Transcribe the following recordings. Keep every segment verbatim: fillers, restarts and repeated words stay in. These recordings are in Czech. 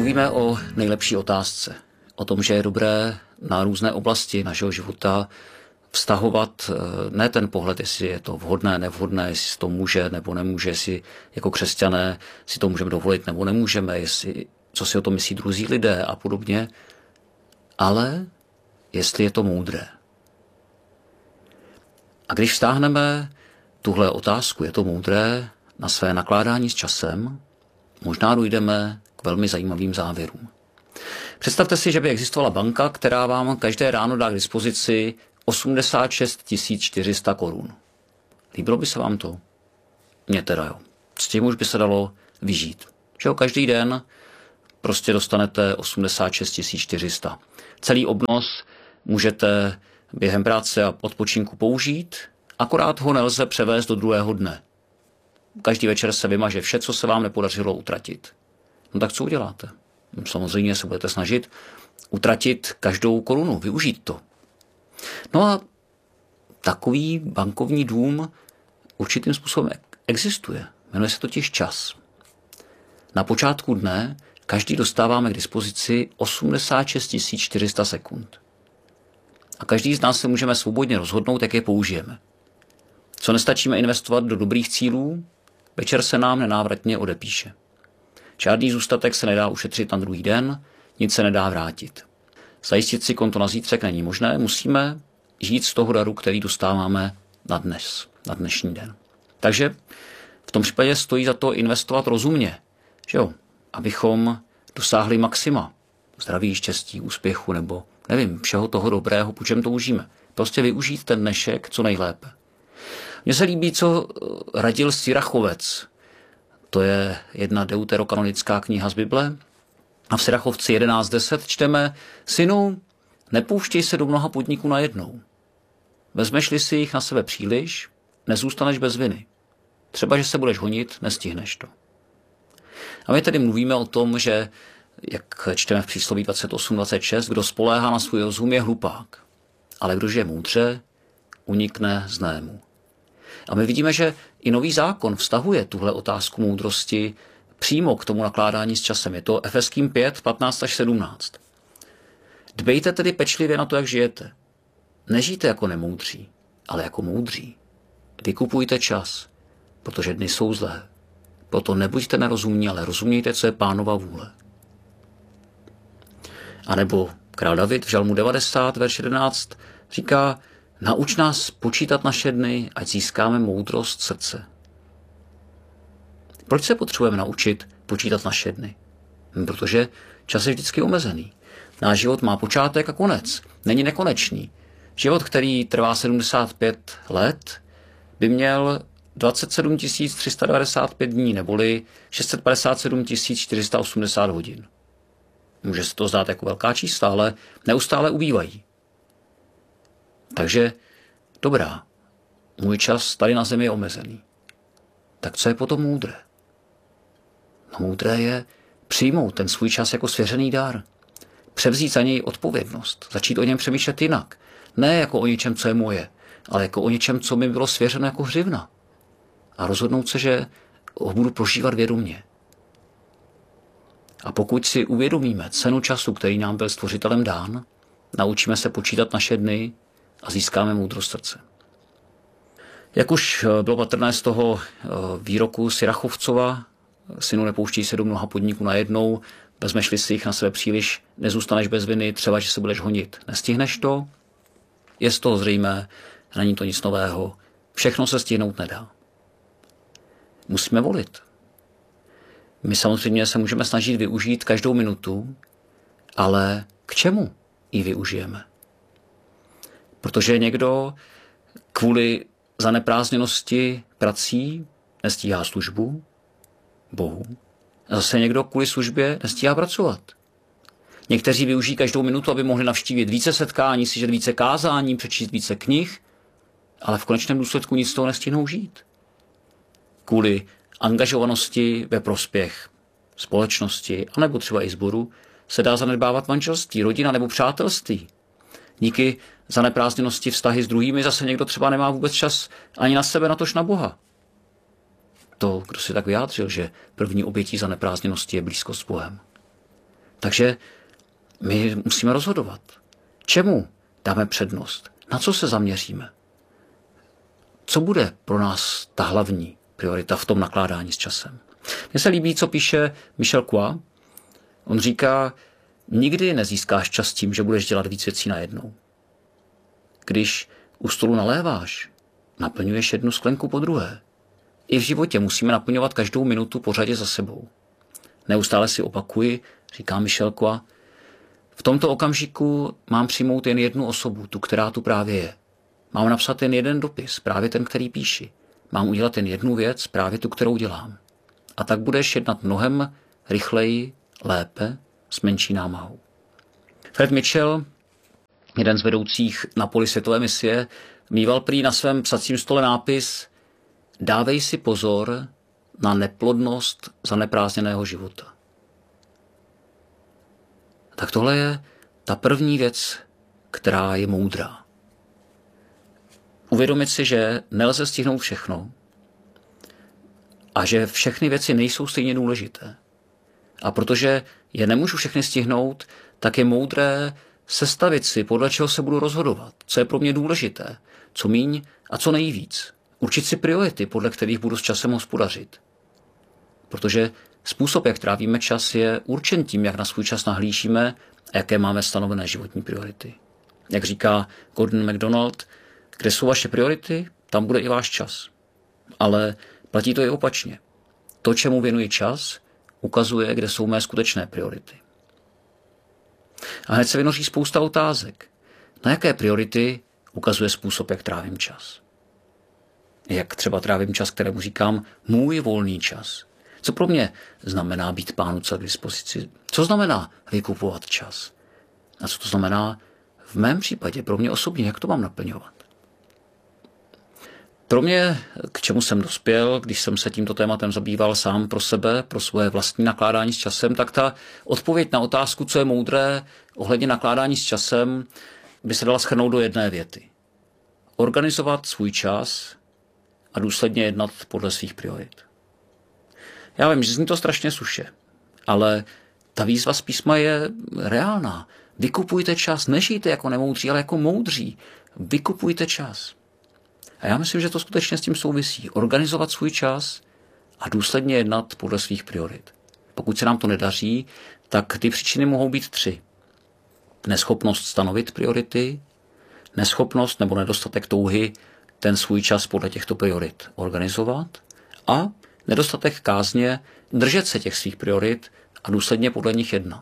Mluvíme o nejlepší otázce. O tom, že je dobré na různé oblasti našeho života vztahovat ne ten pohled, jestli je to vhodné, nevhodné, jestli si to může nebo nemůže, jestli jako křesťané si to můžeme dovolit nebo nemůžeme, jestli, co si o tom myslí druzí lidé a podobně, ale jestli je to moudré. A když vztáhneme tuhle otázku, je to moudré, na své nakládání s časem, možná dojdeme k velmi zajímavým závěrům. Představte si, že by existovala banka, která vám každé ráno dá k dispozici osmdesát šest tisíc čtyři sta korun. Líbilo by se vám to? Mně teda jo. S tím už by se dalo vyžít. Že jo, každý den prostě dostanete osmdesát šest tisíc čtyři sta. Celý obnos můžete během práce a odpočinku použít, akorát ho nelze převést do druhého dne. Každý večer se vymaže vše, co se vám nepodařilo utratit. No tak co uděláte? Samozřejmě se budete snažit utratit každou korunu, využít to. No a takový bankovní dům určitým způsobem existuje. Jmenuje se totiž čas. Na počátku dne každý dostáváme k dispozici osmdesát šest tisíc čtyři sta sekund. A každý z nás se můžeme svobodně rozhodnout, jak je použijeme. Co nestačíme investovat do dobrých cílů, večer se nám nenávratně odepíše. Žádný zůstatek se nedá ušetřit na druhý den, nic se nedá vrátit. Zajistit si konto na zítřek není možné, musíme žít z toho daru, který dostáváme na dnes, na dnešní den. Takže v tom případě stojí za to investovat rozumně, že jo? Abychom dosáhli maxima zdraví, štěstí, úspěchu nebo nevím, všeho toho dobrého, po čem toužíme. Prostě využít ten dnešek co nejlépe. Mně se líbí, co radil Sirachovec. To je jedna deuterokanonická kniha z Bible. A v Sirachovci jedenáct deset čteme: Synu, nepouštěj se do mnoha podniků najednou. Vezmeš-li si jich na sebe příliš, nezůstaneš bez viny. Třeba, že se budeš honit, nestihneš to. A my tedy mluvíme o tom, že, jak čteme v přísloví dvacet osm dvacet šest, kdo spoléhá na svůj rozum, je hlupák. Ale kdo žije moudře, unikne zlému. A my vidíme, že i nový zákon vztahuje tuhle otázku moudrosti přímo k tomu nakládání s časem. Je to Efeským pět, patnáct až sedmnáct. Dbejte tedy pečlivě na to, jak žijete. Nežijte jako nemoudří, ale jako moudří. Vykupujte čas, protože dny jsou zlé. Proto nebuďte nerozumní, ale rozumějte, co je Pánova vůle. A nebo král David v Žalmu devadesát, verš jedenáct říká: Nauč nás počítat naše dny, ať získáme moudrost srdce. Proč se potřebujeme naučit počítat naše dny? Protože čas je vždycky omezený. Náš život má počátek a konec. Není nekonečný. Život, který trvá sedmdesát pět let, by měl dvacet sedm tisíc tři sta devadesát pět dní, neboli šest set padesát sedm tisíc čtyři sta osmdesát hodin. Může se to zdát jako velká čísla, ale neustále ubývají. Takže dobrá, můj čas tady na zemi je omezený. Tak co je potom moudré? No moudré je přijmout ten svůj čas jako svěřený dar. Převzít za něj odpovědnost. Začít o něm přemýšlet jinak. Ne jako o něčem, co je moje, ale jako o něčem, co mi bylo svěřeno jako hřivna. A rozhodnout se, že ho budu prožívat vědomě. A pokud si uvědomíme cenu času, který nám byl stvořitelem dán, naučíme se počítat naše dny a získáme moudrost srdce. Jak už bylo patrné z toho výroku Sirachovcova, synu, nepouštěj se do mnoha podniků najednou, vezmeš-li si jich na sebe příliš, nezůstaneš bez viny, třeba, že se budeš honit. Nestihneš to? Je z toho zřejmé, není to nic nového. Všechno se stihnout nedá. Musíme volit. My samozřejmě se můžeme snažit využít každou minutu, ale k čemu ji využijeme? Protože někdo kvůli zaneprázdněnosti prací nestíhá službu Bohu. A zase někdo kvůli službě nestíhá pracovat. Někteří využijí každou minutu, aby mohli navštívit více setkání, slyšet více kázání, přečíst více knih, ale v konečném důsledku nic z toho nestihnou žít. Kvůli angažovanosti ve prospěch společnosti, anebo třeba i sboru, se dá zanedbávat manželství, rodina nebo přátelství. Díky zaneprázdněnosti vztahy s druhými zase někdo třeba nemá vůbec čas ani na sebe, natož na Boha. To, kdo si tak vyjádřil, že první obětí zaneprázdněnosti je blízkost s Bohem. Takže my musíme rozhodovat. Čemu dáme přednost? Na co se zaměříme? Co bude pro nás ta hlavní priorita v tom nakládání s časem? Mně se líbí, co píše Michel Coix. On říká, nikdy nezískáš čas tím, že budeš dělat víc věcí najednou. Když u stolu naléváš, naplňuješ jednu sklenku po druhé. I v životě musíme naplňovat každou minutu pořadě za sebou. Neustále si opakuji, říká Michel Coix, v tomto okamžiku mám přijmout jen jednu osobu, tu, která tu právě je. Mám napsat jen jeden dopis, právě ten, který píši. Mám udělat jen jednu věc, právě tu, kterou dělám. A tak budeš jednat mnohem rychleji, lépe, s menší námahou. Fred Mitchell, jeden z vedoucích na poli světové misie, mýval prý na svém psacím stole nápis Dávej si pozor na neplodnost zaneprázdněného života. Tak tohle je ta první věc, která je moudrá. Uvědomit si, že nelze stihnout všechno a že všechny věci nejsou stejně důležité. A protože je nemůžu všechny stihnout, tak je moudré sestavit si, podle čeho se budu rozhodovat, co je pro mě důležité, co míň a co nejvíc. Určit si priority, podle kterých budu s časem hospodařit. Protože způsob, jak trávíme čas, je určen tím, jak na svůj čas nahlížíme a jaké máme stanovené životní priority. Jak říká Gordon MacDonald, kde jsou vaše priority, tam bude i váš čas. Ale platí to i opačně. To, čemu věnuji čas, ukazuje, kde jsou mé skutečné priority. A hned se vynoří spousta otázek. Na jaké priority ukazuje způsob, jak trávím čas? Jak třeba trávím čas, kterému říkám můj volný čas? Co pro mě znamená být Pánu k dispozici? Co znamená vykupovat čas? A co to znamená v mém případě, pro mě osobně, jak to mám naplňovat? Pro mě, k čemu jsem dospěl, když jsem se tímto tématem zabýval sám pro sebe, pro svoje vlastní nakládání s časem, tak ta odpověď na otázku, co je moudré ohledně nakládání s časem, by se dala shrnout do jedné věty. Organizovat svůj čas a důsledně jednat podle svých priorit. Já vím, že zní to strašně suše, ale ta výzva z písma je reálná. Vykupujte čas, nežijte jako nemoudří, ale jako moudří. Vykupujte čas. A já myslím, že to skutečně s tím souvisí. Organizovat svůj čas a důsledně jednat podle svých priorit. Pokud se nám to nedaří, tak ty příčiny mohou být tři. Neschopnost stanovit priority, neschopnost nebo nedostatek touhy ten svůj čas podle těchto priorit organizovat a nedostatek kázně držet se těch svých priorit a důsledně podle nich jednat.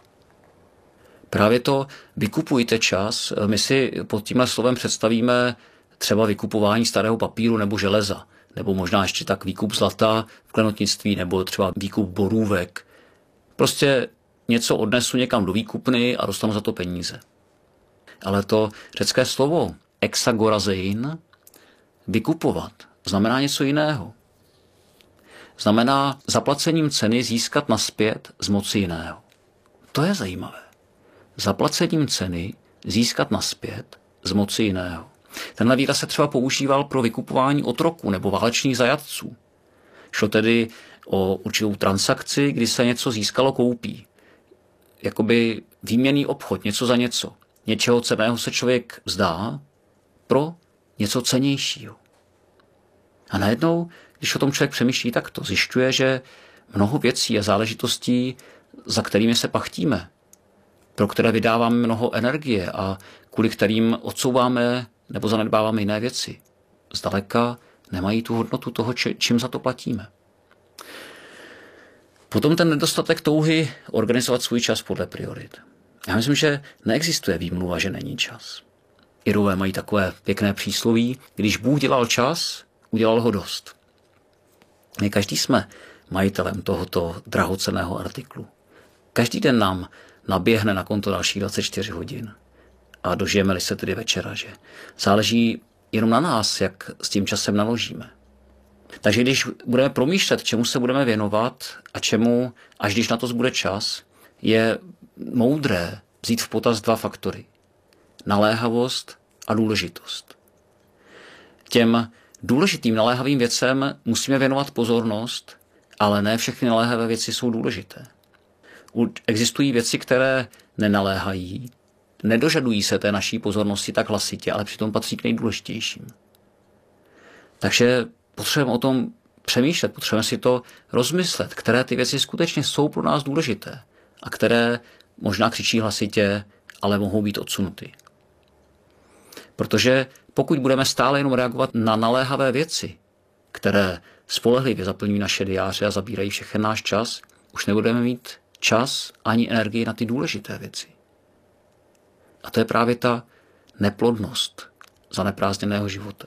Právě to vykupujte čas, my si pod tímhle slovem představíme třeba vykupování starého papíru nebo železa, nebo možná ještě tak výkup zlata v klenotnictví, nebo třeba výkup borůvek. Prostě něco odnesu někam do výkupny a dostanu za to peníze. Ale to řecké slovo exagorazein, vykupovat, znamená něco jiného. Znamená zaplacením ceny získat nazpět z moci jiného. To je zajímavé. Zaplacením ceny získat nazpět z moci jiného. Tenhle výraz se třeba používal pro vykupování otroků nebo válečných zajatců. Šlo tedy o určitou transakci, kdy se něco získalo koupí. Jakoby výměnný obchod, něco za něco. Něčeho cenného se člověk vzdá pro něco cennějšího. A najednou, když o tom člověk přemýšlí takto, zjišťuje, že mnoho věcí a záležitostí, za kterými se pachtíme, pro které vydáváme mnoho energie a kvůli kterým odsouváme nebo zanedbáváme jiné věci, zdaleka nemají tu hodnotu toho, čím za to platíme. Potom ten nedostatek touhy organizovat svůj čas podle priorit. Já myslím, že neexistuje výmluva, že není čas. Irové mají takové pěkné přísloví, když Bůh dělal čas, udělal ho dost. My každý jsme majitelem tohoto drahocenného artiklu. Každý den nám naběhne na konto dalších dvacet čtyři hodin. A dožijeme-li se tedy večera, že záleží jenom na nás, jak s tím časem naložíme. Takže když budeme promýšlet, čemu se budeme věnovat a čemu, až když na to zbude čas, je moudré vzít v potaz dva faktory. Naléhavost a důležitost. Těm důležitým naléhavým věcem musíme věnovat pozornost, ale ne všechny naléhavé věci jsou důležité. Existují věci, které nenaléhají, nedožadují se té naší pozornosti tak hlasitě, ale přitom patří k nejdůležitějším. Takže potřebujeme o tom přemýšlet, potřebujeme si to rozmyslet, které ty věci skutečně jsou pro nás důležité a které možná křičí hlasitě, ale mohou být odsunuty. Protože pokud budeme stále jenom reagovat na naléhavé věci, které spolehlivě zaplňují naše diáře a zabírají všechen náš čas, už nebudeme mít čas ani energii na ty důležité věci. A to je právě ta neplodnost zaneprázdněného života.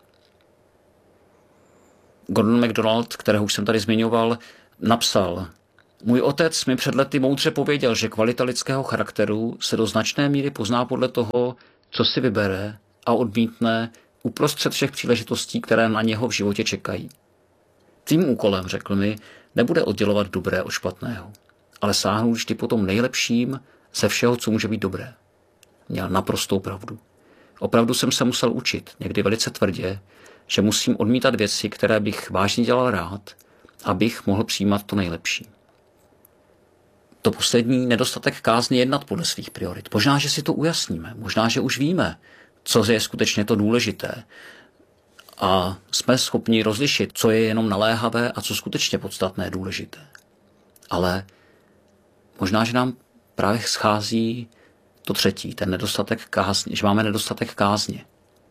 Gordon MacDonald, kterého už jsem tady zmiňoval, napsal: Můj otec mi před lety moudře pověděl, že kvalita lidského charakteru se do značné míry pozná podle toho, co si vybere a odmítne uprostřed všech příležitostí, které na něho v životě čekají. Tím úkolem, řekl mi, nebude oddělovat dobré od špatného, ale sáhnout vždy po tom nejlepším ze všeho, co může být dobré. Měl naprostou pravdu. Opravdu jsem se musel učit, někdy velice tvrdě, že musím odmítat věci, které bych vážně dělal rád, abych mohl přijímat to nejlepší. To poslední, nedostatek kázně jednat podle svých priorit. Možná, že si to ujasníme, možná, že už víme, co je skutečně to důležité. A jsme schopni rozlišit, co je jenom naléhavé a co skutečně podstatné důležité. Ale možná, že nám právě schází to třetí, ten nedostatek kázně, že máme nedostatek kázně.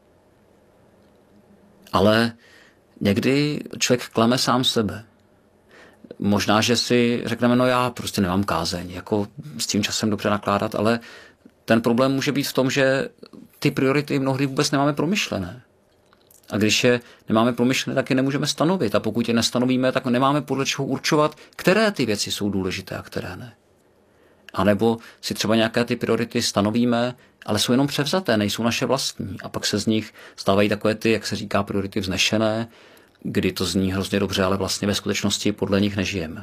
Ale někdy člověk klame sám sebe. Možná, že si řekneme, no já prostě nemám kázeň, jako s tím časem dobře nakládat, ale ten problém může být v tom, že ty priority mnohdy vůbec nemáme promyšlené. A když je nemáme promyšlené, tak je nemůžeme stanovit. A pokud je nestanovíme, tak nemáme podle čeho určovat, které ty věci jsou důležité a které ne. A nebo si třeba nějaké ty priority stanovíme, ale jsou jenom převzaté, nejsou naše vlastní. A pak se z nich stávají takové ty, jak se říká, priority vznešené, kdy to zní hrozně dobře, ale vlastně ve skutečnosti podle nich nežijeme.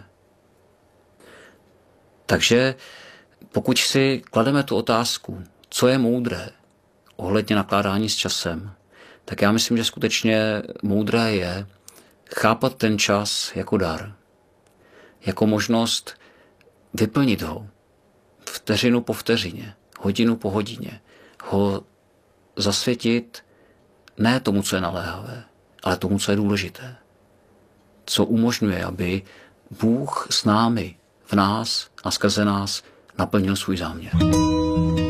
Takže pokud si klademe tu otázku, co je moudré ohledně nakládání s časem, tak já myslím, že skutečně moudré je chápat ten čas jako dar. Jako možnost vyplnit ho vteřinu po vteřině, hodinu po hodině. Ho zasvětit ne tomu, co je naléhavé, ale tomu, co je důležité. Co umožňuje, aby Bůh s námi, v nás a skrze nás naplnil svůj záměr.